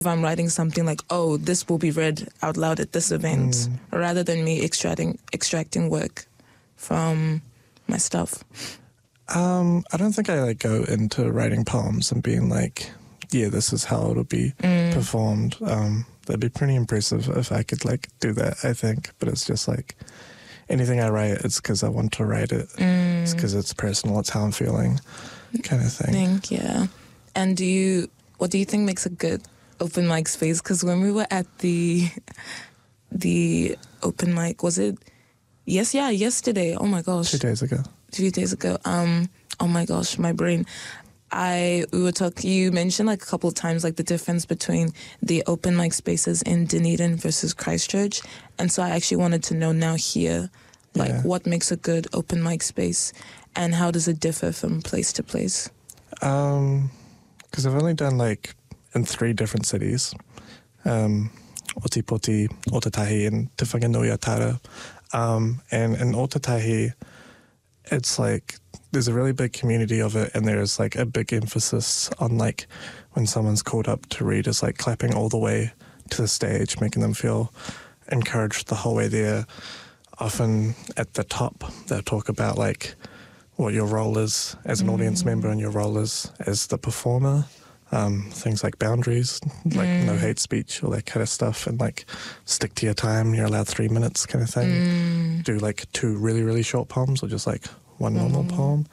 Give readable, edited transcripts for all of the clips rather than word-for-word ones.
if I'm writing something like, oh, this will be read out loud at this event, rather than me extracting work from my stuff? I don't think I like go into writing poems and being like, yeah, this is how it'll be performed. That'd be pretty impressive if I could like do that, I think. But it's just like anything I write, it's because I want to write it. It's because it's personal. It's how I'm feeling, kind of thing. Yeah. And what do you think makes a good open mic space? Because when we were at the open mic, was it? Yesterday. Oh my gosh. 2 days ago. 2 days ago. Oh my gosh, my brain. You mentioned like a couple of times like the difference between the open mic spaces in Dunedin versus Christchurch. And so I actually wanted to know now here, like what makes a good open mic space and how does it differ from place to place? Because I've only done like in 3 different cities, Otipoti, Otatahi, and Te Whanganui-a-Tara. And in Otatahi, it's like there's a really big community of it, and there's like a big emphasis on like when someone's called up to read, is like clapping all the way to the stage, making them feel encouraged the whole way there. Often at the top, they'll talk about like what your role is as an audience member and your role is as the performer. Things like boundaries, like no hate speech, all that kind of stuff, and like stick to your time. You're allowed 3 minutes, kind of thing. Do like 2 really, really short poems, or just like 1 normal poem.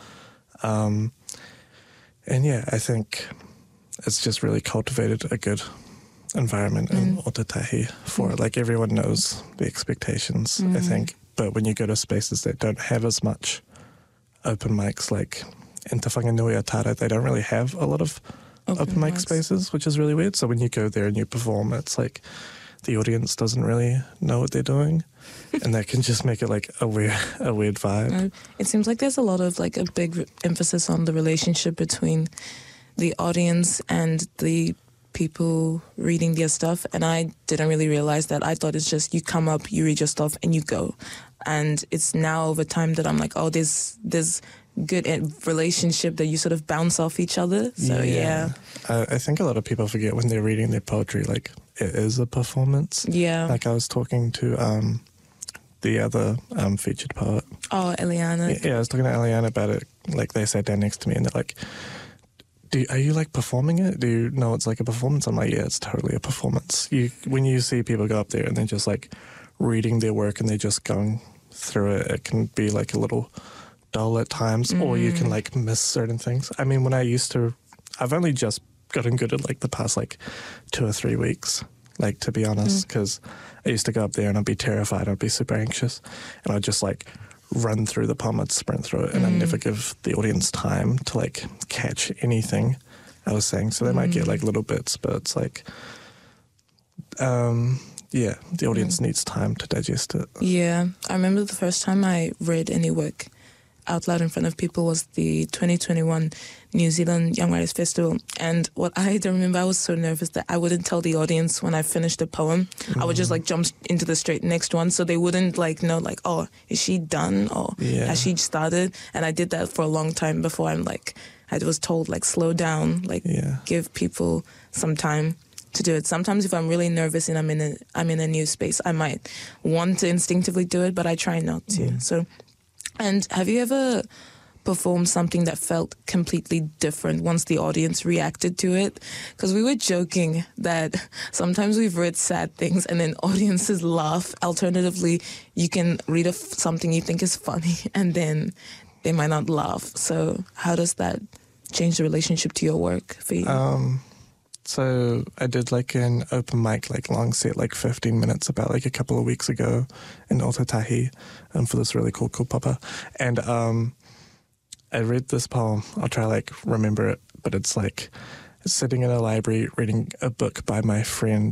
And yeah, I think it's just really cultivated a good environment in Otatahi for it. Like everyone knows the expectations, I think. But when you go to spaces that don't have as much open mics, like in Te Whanganui-a-Tara, they don't really have a lot of open mic spaces, which is really weird. So when you go there and you perform, it's like the audience doesn't really know what they're doing, and that can just make it like a weird vibe. It seems like there's a lot of like a big emphasis on the relationship between the audience and the people reading their stuff, and I didn't really realize that. I thought it's just you come up, you read your stuff, and you go. And it's now over time that I'm like, oh, there's good relationship that you sort of bounce off each other. So yeah. I think a lot of people forget when they're reading their poetry, like it is a performance. Yeah. Like I was talking to the other featured poet. Oh, Eliana. Yeah, I was talking to Eliana about it. Like they sat down next to me and they're like, are you like performing it? Do you know it's like a performance? I'm like, yeah, it's totally a performance. When you see people go up there and they're just like reading their work and they're just going through it, it can be like a little dull at times, or you can like miss certain things. I mean, I've only just gotten good at like the past like 2 or 3 weeks, like to be honest, because I used to go up there and I'd be terrified, I'd be super anxious, and I'd just like run through the poem, I'd sprint through it, and I'd never give the audience time to like catch anything I was saying. So they might get like little bits, but it's like, the audience needs time to digest it. Yeah, I remember the first time I read any work out loud in front of people was the 2021 New Zealand Young Writers Festival. And what I don't remember, I was so nervous that I wouldn't tell the audience when I finished the poem. I would just like jump into the straight next one, so they wouldn't like know like, oh, is she done, or has she started? And I did that for a long time before I was told like slow down, like give people some time to do it. Sometimes if I'm really nervous and I'm in a new space, I might want to instinctively do it, but I try not to. So. And have you ever performed something that felt completely different once the audience reacted to it? Because we were joking that sometimes we've read sad things and then audiences laugh. Alternatively, you can read something you think is funny and then they might not laugh. So how does that change the relationship to your work for you? So I did like an open mic, like long set, like 15 minutes about like a couple of weeks ago in Otatahi for this really cool papa. And I read this poem. I'll try like remember it, but it's like sitting in a library reading a book by my friend.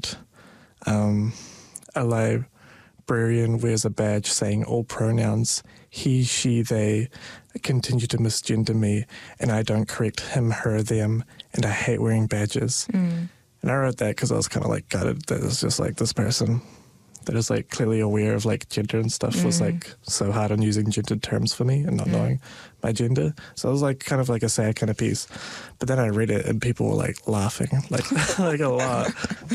A librarian wears a badge saying all pronouns, he, she, they, continue to misgender me, and I don't correct him, her, them, and I hate wearing badges. And I wrote that because I was kind of like gutted that it's just like this person that is like clearly aware of like gender and stuff was like so hard on using gendered terms for me and not knowing my gender. So it was like kind of like a sad kind of piece. But then I read it and people were like laughing like like a lot.